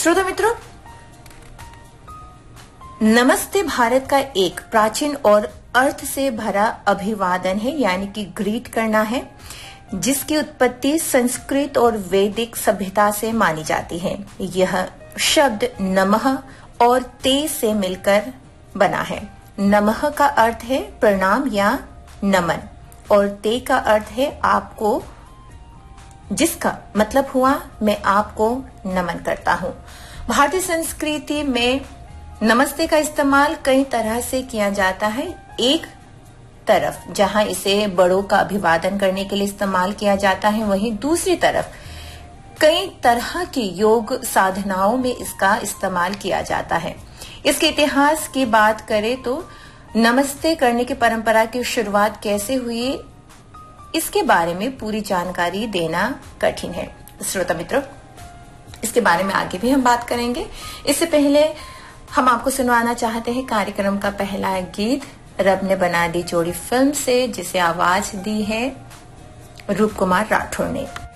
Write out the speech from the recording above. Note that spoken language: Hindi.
श्रोता मित्रों, नमस्ते भारत का एक प्राचीन और अर्थ से भरा अभिवादन है, यानी कि ग्रीट करना है, जिसकी उत्पत्ति संस्कृत और वैदिक सभ्यता से मानी जाती है। यह शब्द नमः और ते से मिलकर बना है। नमः का अर्थ है प्रणाम या नमन और ते का अर्थ है आपको, जिसका मतलब हुआ मैं आपको नमन करता हूं। भारतीय संस्कृति में नमस्ते का इस्तेमाल कई तरह से किया जाता है। एक तरफ जहां इसे बड़ों का अभिवादन करने के लिए इस्तेमाल किया जाता है, वहीं दूसरी तरफ कई तरह की योग साधनाओं में इसका इस्तेमाल किया जाता है। इसके इतिहास की बात करें तो नमस्ते करने की परंपरा की शुरुआत कैसे हुई, इसके बारे में पूरी जानकारी देना कठिन है। श्रोता मित्रों, इसके बारे में आगे भी हम बात करेंगे। इससे पहले हम आपको सुनवाना चाहते हैं कार्यक्रम का पहला गीत रब ने बना दी जोड़ी फिल्म से, जिसे आवाज दी है रूप कुमार राठौड़ ने।